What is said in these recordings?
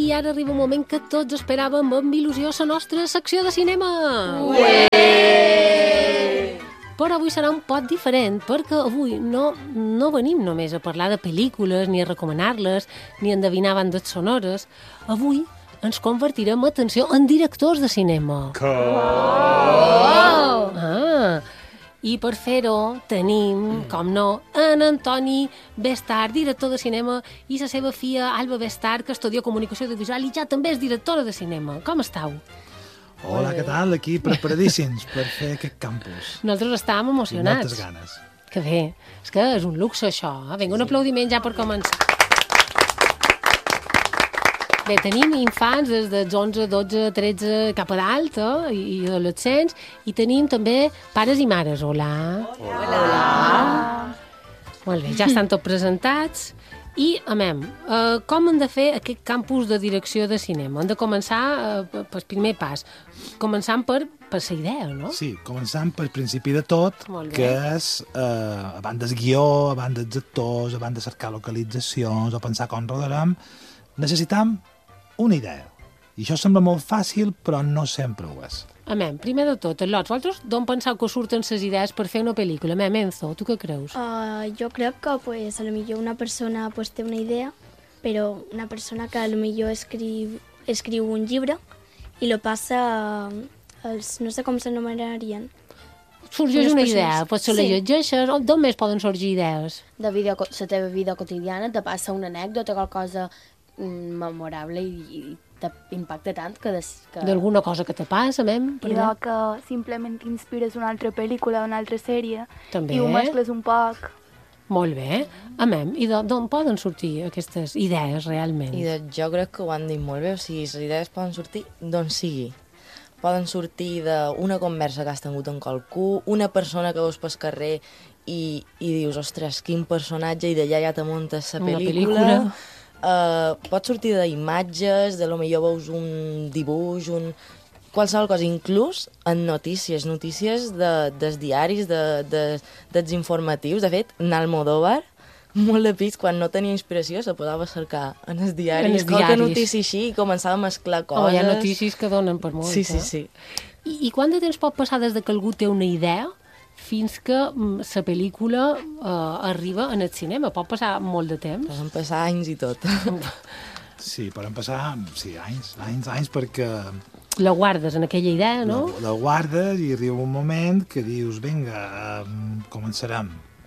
I ara arriba un moment que tots esperàvem amb il·lusió la nostra secció de cinema. Però avui serà un pot diferent, perquè avui no venim només a parlar de pel·lícules, ni a recomanar-les, ni a endevinar bandes sonores. Avui ens convertirem, atenció, en directors de cinema. I per fer-ho tenim, com no, en Antoni Bestart, director de cinema, i la seva filla Alba Bestart, que estudia comunicació audiovisual i ja també és directora de cinema. Com estàu? Hola, què tal? Aquí preparadíssims per fer aquest campus. Nosaltres estàvem emocionats. I moltes ganes. Que bé, és que és un luxe això. Vinga, un aplaudiment ja per començar. Bé, tenim infants des dels 11, 12, 13 cap a dalt, i adolescents, i tenim també pares i mares. Hola. Molt bé, ja estan tots presentats. I, com hem de fer aquest campus de direcció de cinema? Hem de començar pel primer pas, començant per la idea, no? Sí, començant pel principi de tot, que és, abans del guió, abans dels actors, abans de cercar localitzacions o pensar com rodarem, necessitam una idea. I això sembla molt fàcil, però no sempre ho és. Primer de tot, vosaltres d'on penseu que surten les idees per fer una pel·lícula? Enzo, tu què creus? Jo crec que a lo millor una persona té una idea, però una persona que a lo millor escriu un llibre i lo passa als, no sé com s'anomenarien. Sorgeix una idea, pues se la llegeixes, d'on més poden sorgir idees? De la teva vida quotidiana, te passa una anècdota, qualque cosa memorable i t'impacta tant que... D'alguna cosa que te passa, I que simplement t'inspires una altra pel·lícula, una altra sèrie, també. I ho mescles un poc. Molt bé. I d'on poden sortir aquestes idees, realment? Jo crec que ho han dit molt bé, o sigui, les idees poden sortir d'on sigui. Poden sortir d'una conversa que has tingut amb qualcú, una persona que veus pel carrer i dius, ostres, quin personatge, i d'allà ja te muntes la pel·lícula. Pot sortir d'imatges, de lo millor veus un dibuix, qualsevol cosa, inclús en notícies dels diaris, dels informatius. De fet, en Almodóvar, molt de pis, quan no tenia inspiració, se posava a cercar en els diaris, qualque notícia així, i començava a mesclar coses. Hi ha notícies que donen per molt. Sí. I quant de temps pot passar des que algú té una idea fins que la pel·lícula arriba en el cinema? Pot passar molt de temps? Poden passar anys i tot. Sí, poden passar anys, perquè... La guardes en aquella idea, no? La guardes i arriba un moment que dius, vinga, començarem,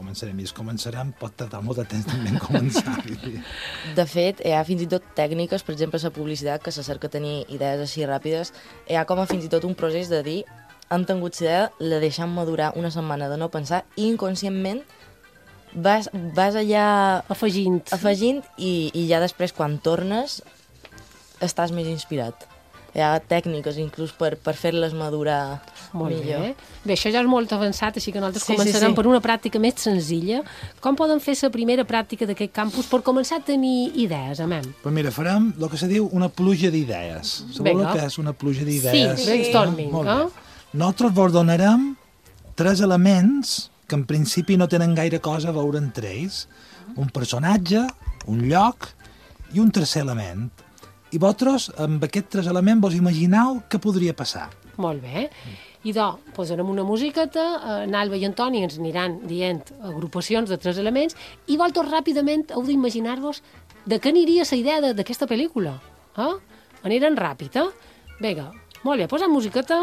pot tardar molt de temps també en començar. De fet, hi ha fins i tot tècniques, per exemple, la publicitat, que se cerca tenir idees així ràpides, hi ha com a fins i tot un procés de dir hem tingut la idea, la deixem madurar una setmana de no pensar, i inconscientment vas allà afegint i ja després, quan tornes, estàs més inspirat. Hi ha tècniques inclús per fer-les madurar millor. Bé, això ja és molt avançat, així que nosaltres començarem per una pràctica més senzilla. Com poden fer la primera pràctica d'aquest campus per començar a tenir idees, Pues mira, farem el que se diu una pluja d'idees. Sabeu el que és una pluja d'idees? Sí, brainstorming. Nosaltres vos donarem 3 elements que en principi no tenen gaire cosa a veure entre ells. Un personatge, un lloc i un tercer element. I vosaltres, amb aquests 3 elements, vos imagineu què podria passar. Molt bé. I posarem una musiqueta, en Alba i Antoni ens aniran dient agrupacions de 3 elements, i vosaltres ràpidament heu d'imaginar-vos de què aniria la idea d'aquesta pel·lícula. Aniran ràpid, Vinga, molt bé, posem musiqueta.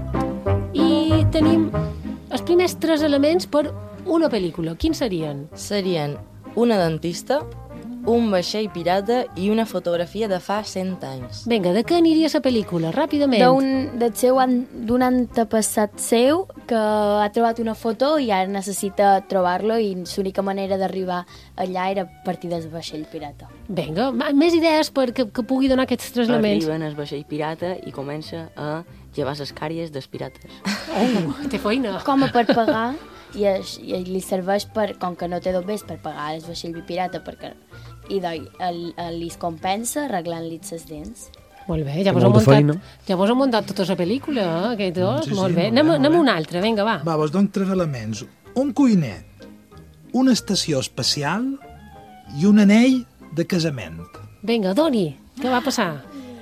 I tenim els primers 3 elements per una pel·lícula. Quins serien? Serien una dentista, un vaixell pirata i una fotografia de fa 100 anys. Vinga, de què aniria la pel·lícula? Ràpidament. D'un antepassat seu que ha trobat una foto i ara necessita trobar-lo, i l'única manera d'arribar allà era a partir del vaixell pirata. Vinga, més idees perquè pugui donar aquests 3 elements. Arriben al vaixell pirata i comença a llevar les càries dels pirates. Té feina. Com a per pagar, i li serveix com que no té dobbers per pagar el vaixell pirata, i li compensa arreglant-li les dents. Molt bé, ja vos heu muntat tota la pel·lícula, aquests dos. Molt bé. Anem a una altra, vinga, va. Va, vos dono 3 elements. Un cuiner, una estació espacial i un anell de casament. Vinga, doni. Què va passar?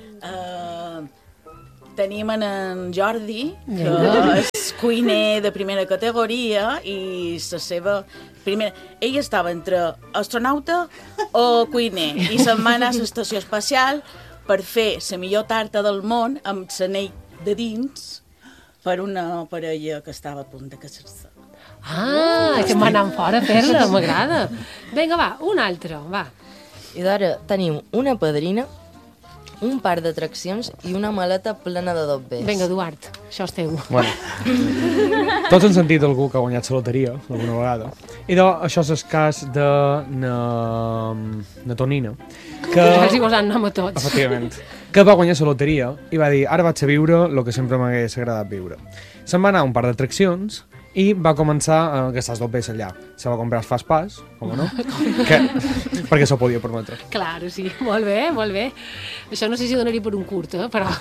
Tenim en Jordi, que és cuiner de primera categoria i la seva primera... Ell estava entre astronauta o cuiner i se'n va anar a l'estació espacial per fer la millor tarta del món amb l'anell de dins per una parella que estava a punt de casar-se. Que m'anant fora a fer-la, m'agrada. Vinga, va, un altre, va. I d'ara tenim una padrina, un parc d'atraccions i una maleta plena de dobbers. Vinga, Eduard, això és teu. Bueno, tots han sentit algú que ha guanyat la loteria alguna vegada. I això és el cas de na Tonina, que... Quasi posant nom a tots. Efectivament. Que va guanyar la loteria i va dir, ara vaig a viure el que sempre m'hagués agradat viure. Se'n va anar a un parc d'atraccions i va començar a gastar els dobbers allà. Se va comprar els Fast Pass, com no? Perquè s'ho podia permetre. Clar, sí, molt bé, molt bé. Això no sé si donaria per un curt, però...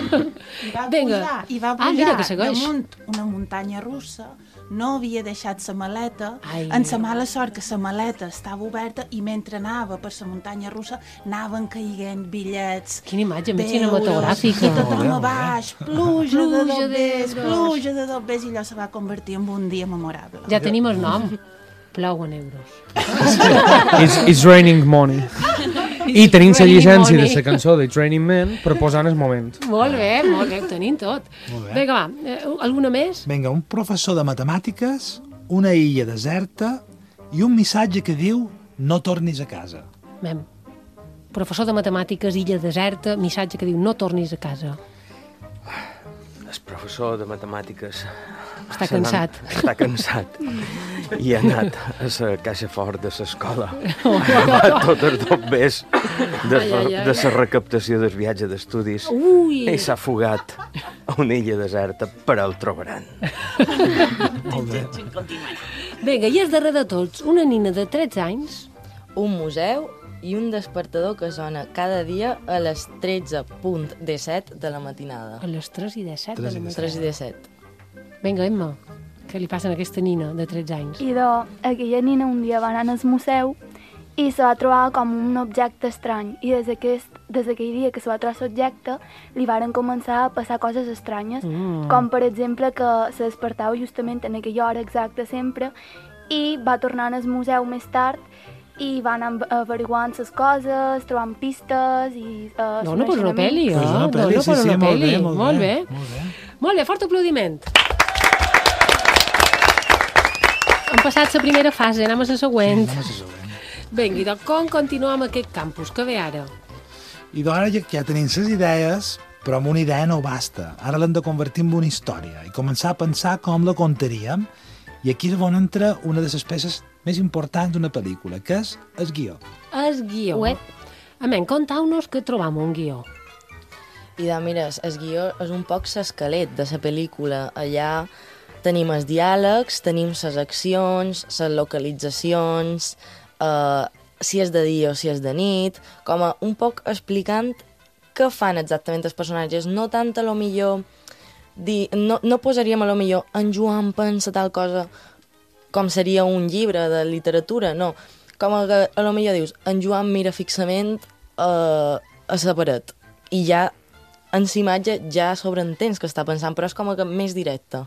I va pujar segueix. damunt una muntanya russa, no havia deixat la maleta, Ai. en la mala sort que la maleta estava oberta i mentre anava per la muntanya russa anaven caiguent bitllets, Quina imatge més cinematogràfica. i tothom a baix, pluja de dobbers, d'euros. pluja de dobbers, i allò se va convertir en un dia memorable. Ja tenim el nom. Plouen euros. It's raining money. I tenim la raining llicència money. de la cançó de Training Man per posar en el moment. Molt bé, ho tenim tot. Molt bé. Vinga, va, alguna més? Vinga, un professor de matemàtiques, una illa deserta i un missatge que diu no tornis a casa. Mem. Professor de matemàtiques, illa deserta, missatge que diu no tornis a casa. El professor de matemàtiques... Està cansat. Està cansat. I ha anat a la caixa fort de l'escola. Va tot els dobbers de la recaptació del viatge d'estudis i s'ha fugat a una illa deserta, però el trobaran. Vinga, i és darrere de tots, una nina de 13 anys... Un museu i un despertador que sona cada dia a les 13:17 de la matinada. A les 3 i 17 de la matinada. 3 i 17. Vinga, Emma, què li passa a aquesta nina de 13 anys? I aquella nina un dia va anar al museu i se va trobar com un objecte estrany. I des d'aquell dia que se va trobar l'objecte li varen començar a passar coses estranyes, com per exemple que se despertava justament en aquella hora exacta sempre i va tornar al museu més tard i van averiguant les coses, trobant pistes i... Dona per una pel·li, Pues una pel·li, sí, una molt pel·li. bé, Molt bé. Molt bé, fort aplaudiment. Hem passat la primera fase, anem a la següent. Vinga, i doncs com continuem aquest campus? Que ve ara? I doncs ara ja tenim les idees, però amb una idea no basta. Ara l'hem de convertir en una història i començar a pensar com la contaríem. I aquí és on entra una de les peces més importants d'una pel·lícula, que és el guió. El guió. Amén, contau-nos que trobam un guió. I mira, el guió és un poc l'esquelet de la pel·lícula. Allà tenim els diàlegs, tenim les accions, les localitzacions, si és de dia o si és de nit, com a un poc explicant què fan exactament els personatges. No tant a lo millor... No posaríem a lo millor en Joan pensa tal cosa com seria un llibre de literatura, no. Com que a lo millor dius, en Joan mira fixament a la paret i ja en la imatge ja sobreentens que està pensant, però és com que més directe.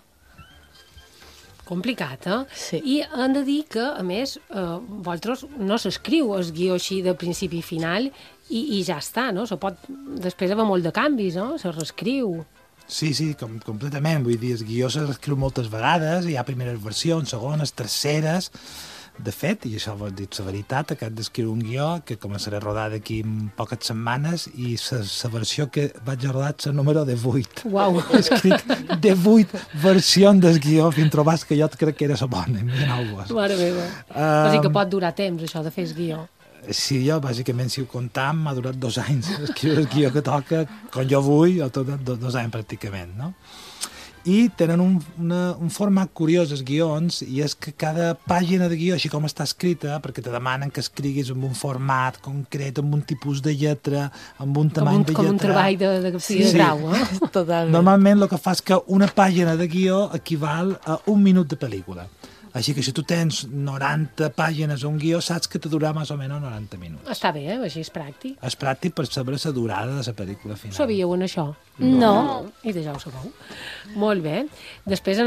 Complicat, eh? Sí. I hem de dir que, a més, vosaltres no s'escriu el guió així de principi i final i ja està, no? Se pot després haver molt de canvis, no? Se reescriu. Sí, completament. Vull dir, el guió s'escriu moltes vegades, hi ha primeres versions, segones, terceres. De fet, i això vol dir la veritat, acabo d'escriure un guió que començaré a rodar d'aquí poques setmanes i la versió que vaig a rodar és el número 18. Uau! He escrit 18 versions del guió fins trobar que jo crec que era la bona. Mare meva. O sigui que pot durar temps, això, de fer el guió. Sí, jo, bàsicament, si ho comptam, m'ha durat 2 anys escriure el guió que toca, com jo vull, o tot 2 anys pràcticament, no? I tenen un format curiós, els guions, i és que cada pàgina de guió, així com està escrita, perquè te demanen que escriguis en un format concret, amb un tipus de lletra, amb un tamany de lletra... Com un treball de grau, eh? Totalment. Normalment el que fa és que una pàgina de guió equival a 1 minut de pel·lícula. Així que si tu tens 90 pàgines o un guió, saps que te durarà més o menys 90 minuts. Està bé, així és pràctic. És pràctic per saber la durada de la pel·lícula final. Sabíeu en això? No. I de ja ho sabeu. Molt bé. Després,